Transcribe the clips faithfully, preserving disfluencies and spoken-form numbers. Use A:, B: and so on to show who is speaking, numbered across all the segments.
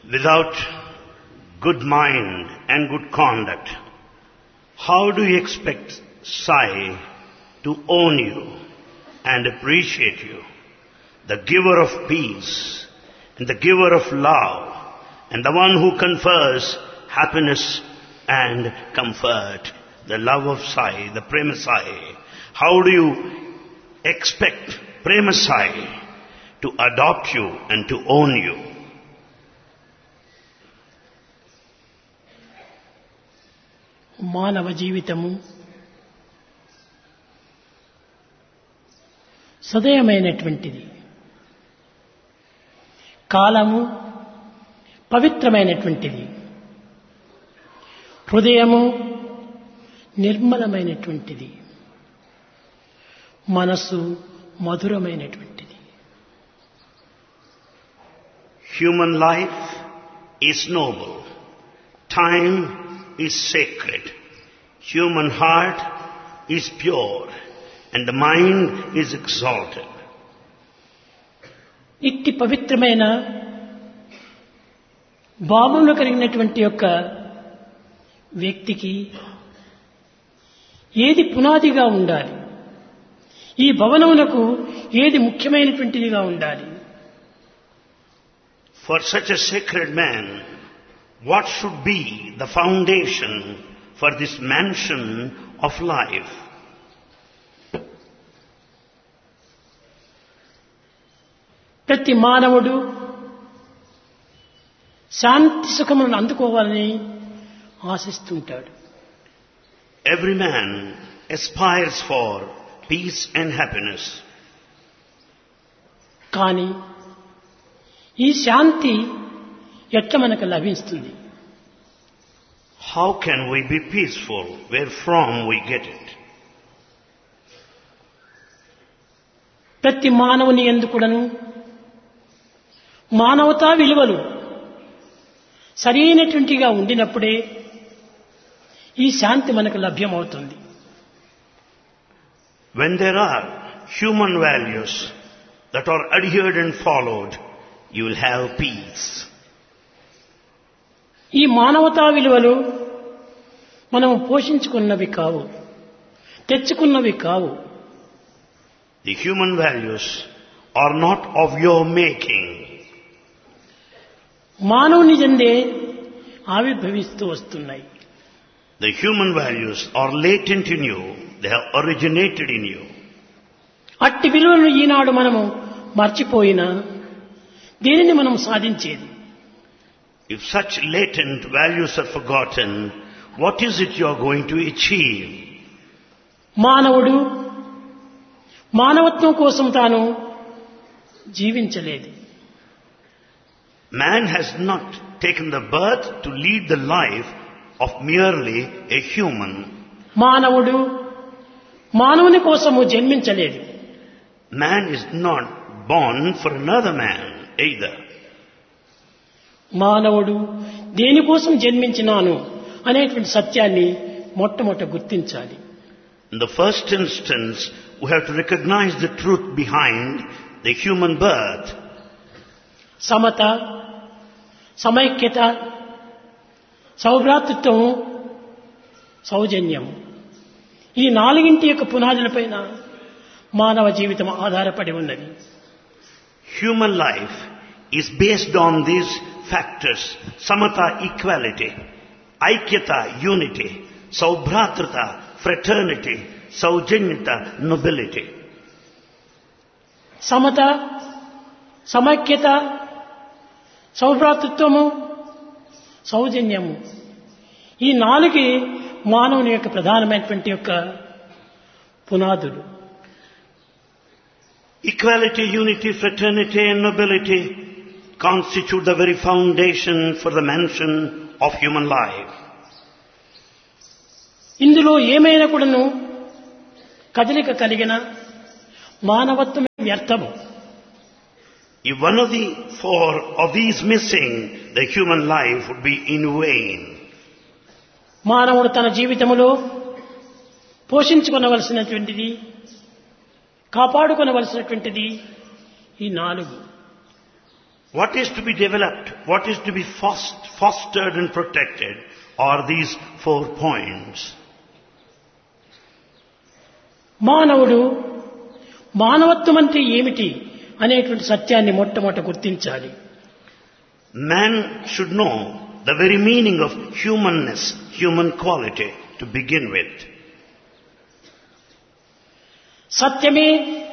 A: Without good mind and good conduct, how do you expect Sai to own you and appreciate you? The giver of peace and the giver of love and the one who confers happiness and comfort, the love of Sai, the Prema Sai. How do you expect Prema Sai to adopt you and to own you?
B: మానవ జీవితము సదయమైనటువంటిది. కాలము పవిత్రమైనటువంటిది. హృదయము నిర్మలమైనటువంటిది. మనసు మధురమైనటువంటిది.
A: Human life is noble. Time is sacred. Human heart is pure and the mind is exalted.
B: ఇట్టి పవిత్రమైన భావములు కలిగినటువంటి యొక్క వ్యక్తికి ఏది పునాదిగా ఉండాలి, ఈ భవనమునకు ఏది ముఖ్యమైనటువంటిదిగా ఉండాలి?
A: For such a sacred man, what should be the foundation for this mansion of life?
B: ప్రతి మానవుడు శాంతి సుఖములను అందుకోవాలని ఆశిస్తుంటాడు.
A: Every man aspires for peace and happiness.
B: కానీ ఈ శాంతి ఎట్లా మనకు లభిస్తుంది?
A: How can we be peaceful? Where from we get it?
B: ప్రతి మానవుని యందు కూడాను మానవతా విలువలు సరైనటువంటిగా ఉండినప్పుడే ఈ శాంతి మనకు లభ్యమవుతుంది.
A: When there are human values that are adhered and followed, you will have peace.
B: ఈ మానవతా విలువలు మనము పోషించుకున్నవి కావు, తెచ్చుకున్నవి కావు.
A: The human values are not of your making.
B: మానవుని యందే ఆవిర్భవిస్తూ వస్తున్నాయి.
A: The human values are latent in you. They have originated in you.
B: అట్టి విలువలను ఈనాడు మనము మర్చిపోయినా దీనిని మనం సాధించేది?
A: If such latent values are forgotten, what is it you are going to achieve?
B: మానవుడు మానవత్వం కోసం తాను జీవించలేదు.
A: Man has not taken the birth to lead the life of merely a human.
B: మానవుడు మానవుని కోసము జన్మించలేదు.
A: Man is not born for another man either.
B: మానవుడు దేనికోసం జన్మించినాను అనేటువంటి సత్యాన్ని మొట్టమొదట గుర్తించాలి.
A: In the first instance, we have to recognize the truth behind the human birth.
B: Samata, సమైక్యత, సౌభ్రాతృత్వము, సౌజన్యము, ఈ నాలుగింటి యొక్క పునాదులపైన మానవ జీవితం ఆధారపడి ఉన్నది.
A: Human life is based on these factors: samata, equality; aikyata, unity; saubhratrata, fraternity; saujanyata, nobility.
B: Samata, సమైక్యత, సౌభ్రాతృత్వము, సౌజన్యము, ఈ నాలుగే మానవుని యొక్క ప్రధానమైనటువంటి యొక్క పునాదులు.
A: Equality, unity, fraternity and nobility constitute the very foundation for the mansion of human life.
B: ఇందులో ఏమైనా కూడాను కదలిక కలిగిన మానవత్వమే వ్యర్థము.
A: If one of the four of these missing, the human life would be in vain.
B: మానవుడు తన జీవితములో పోషించుకొనవలసినటువంటిది, కాపాడుకొనవలసినటువంటిది ఈ నాలుగు.
A: What is to be developed, what is to be fost- fostered and protected are these four points.
B: మానవుడు మానవత్వం అంటే ఏమిటి అనేటువంటి సత్యాన్ని మొట్టమొదట గుర్తించాలి.
A: Man should know the very meaning of humanness, human quality to begin with.
B: సత్యమే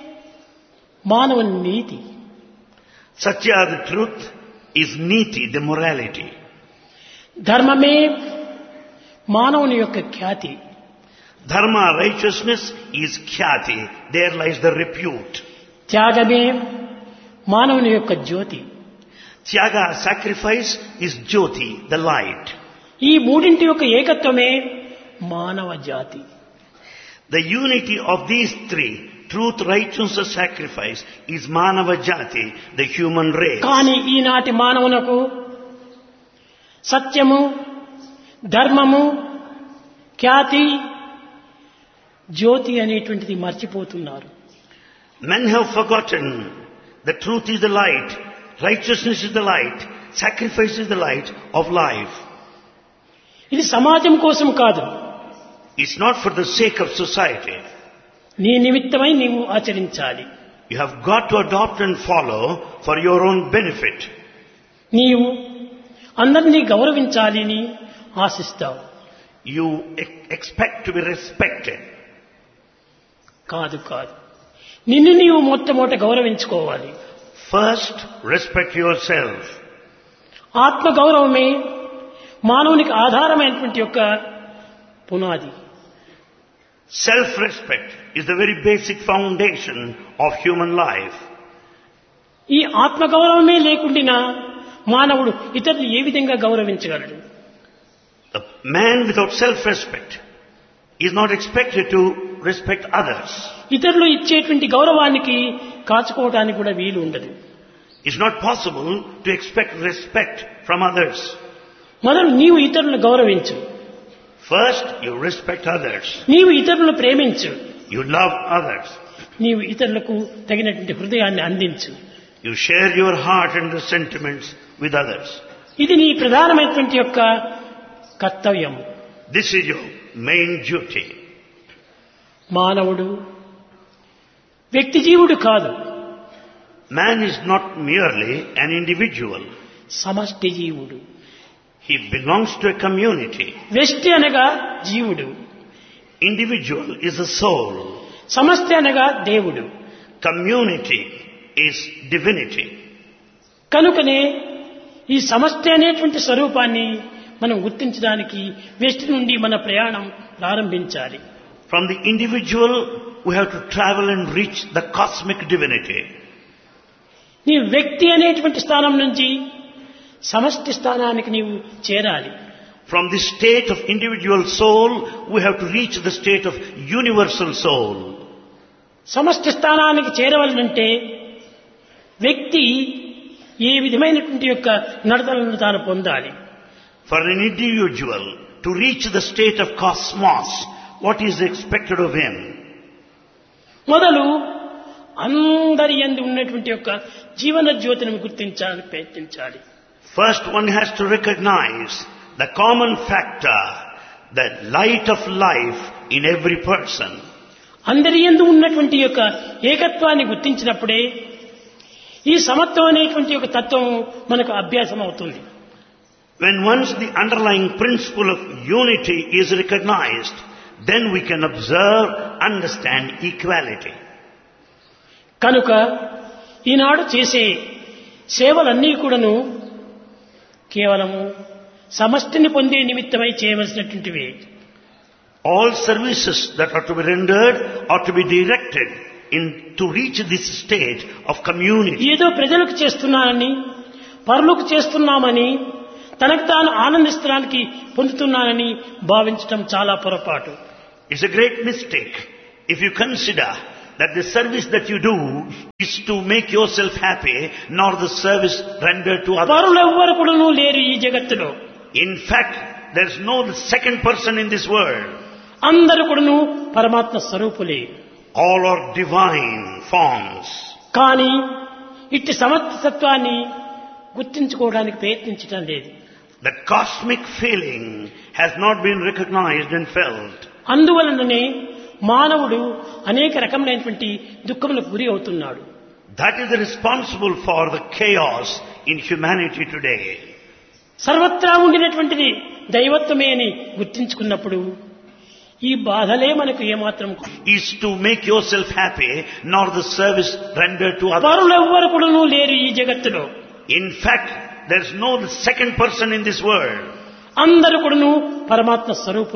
B: మానవుని నీతి.
A: Satya, the truth, is niti, the morality.
B: ధర్మమే మానవుని యొక్క ఖ్యాతి.
A: Dharma, righteousness, is khyati. There lies the repute.
B: త్యాగమే మానవుని యొక్క జ్యోతి.
A: Tyaga, sacrifice, is jyoti, the light.
B: ఈ మూడింటి యొక్క ఏకత్వమే మానవ జాతి.
A: The unity of these three, truth, righteousness, sacrifice, is manava jati, the human race.
B: కానీ ఈనాటి మానవునకు సత్యము, ధర్మము, ఖ్యాతి, జ్యోతి అనేటువంటిది మర్చిపోతున్నారు.
A: Men have forgotten the truth is the light, righteousness is the light, sacrifice is the light of life.
B: ఇది సమాజం కోసం కాదు.
A: It's not for the sake of society.
B: నీ నిమిత్తమై నీవు ఆచరించాలి.
A: You have got to adopt and follow for your own benefit.
B: నీవు అందరినీ గౌరవించాలి అని ఆశిస్తావు.
A: You ex- expect to be respected.
B: కాదు కాదు నిన్ను నీవు మొట్టమొదట గౌరవించుకోవాలి.
A: First, respect yourself.
B: ఆత్మ గౌరవమే మానవునికి ఆధారమైనటువంటి యొక్క పునాది.
A: Self-respect is the very basic foundation of human life.
B: ఈ ఆత్మ గౌరవమే లేకుండా మానవుడు ఇతరులు ఏ విధంగా గౌరవించగలడు?
A: A man without self-respect is not expected to respect others.
B: ఇతరులు ఇచ్చేటువంటి గౌరవానికి కాచుకోవడానికి కూడా వీలు ఉండదు.
A: It's not possible to expect respect from others.
B: మొదలు నీవు ఇతరులను గౌరవించు.
A: First, you respect others.
B: నీవు ఇతరులను ప్రేమించు.
A: You love others.
B: నీవు ఇతరులకు తగినటువంటి హృదయాన్ని అందించు.
A: You share your heart and the sentiments with others.
B: ఇది నీ ప్రధానమైనటువంటి యొక్క కర్తవ్యం.
A: This is your main duty.
B: మానవుడు వ్యక్తి జీవుడు కాదు.
A: Man is not merely an individual.
B: సమష్టి జీవుడు.
A: He belongs to a community.
B: వ్యష్టి అనగా జీవుడు.
A: Individual is a soul.
B: సమష్టి అనగా దేవుడు.
A: Community is divinity.
B: కనుకనే ఈ సమష్టి అనేటువంటి స్వరూపాన్ని మనం గుర్తించడానికి వ్యష్టి నుండి మన ప్రయాణం ప్రారంభించాలి.
A: From the individual, we have to travel and reach the cosmic divinity.
B: నీ వ్యక్తి అనేటువంటి స్థానం నుంచి సమష్టి స్థానానికి నీవు చేరాలి.
A: From the state of individual soul, we have to reach the state of universal soul.
B: సమష్టి స్థానానికి చేరవలనంటే వ్యక్తి ఏ విధమైనటువంటి యొక్క నడతలను తాను పొందాలి.
A: For an individual to reach the state of cosmos, what is expected of him?
B: మొదలు అందరి యందు ఉన్నటువంటి యొక్క జీవన జ్యోతిని గుర్తించాలి, ప్రయత్నించాలి.
A: First, one has to recognize the common factor, the light of life in every person.
B: అందరి యందు ఉన్నటువంటి యొక్క ఏకత్వాన్ని గుర్తించినప్పుడే ఈ సమత్వం అనేటువంటి యొక్క తత్వం మనకు అభ్యాసం అవుతుంది.
A: When once the underlying principle of unity is recognized, then we can observe, understand equality.
B: కనుక ఈనాడు చేసే సేవలన్నీ కూడాను కేవలము సమష్టిని పొందే నిమిత్తమై చేయవలసినటువంటివి.
A: All services that are to be rendered are to be directed in to reach this state of community.
B: ఏదో ప్రజలకు చేస్తున్నానని, పరులకు చేస్తున్నామని, తనకు తాను ఆనందించడానికి పొందుతున్నానని భావించడం చాలా పొరపాటు.
A: It's a great mistake if you consider that the service that you do is to make yourself happy, nor the service rendered to others.
B: పరులు ఎవ్వరు కూడాను లేరు ఈ జగత్తులో.
A: In fact, there is no second person in this world.
B: అందరూ కూడాను పరమాత్మ స్వరూపులే.
A: All are divine forms.
B: కానీ ఇట్టి సమత్వత్వాన్ని గుర్తించుకోవడానికి ప్రయత్నించడం లేదు.
A: That cosmic feeling has not been recognized and felt.
B: అందువలననే మానవుడు అనేక రకములైనటువంటి దుఃఖములకు గురి అవుతున్నాడు.
A: That is responsible for the chaos in humanity today.
B: సర్వత్రా ఉండినటువంటిది దైవత్వమే అని గుర్తించుకున్నప్పుడు ఈ బాధలే మనకు ఏమాత్రం
A: Is to make yourself happy, nor the service rendered to others.
B: పరులెవ్వరు కూడాను లేరు ఈ జగత్తులో.
A: In fact, there is no second person in this world.
B: అందరూ కూడాను పరమాత్మ స్వరూపులు.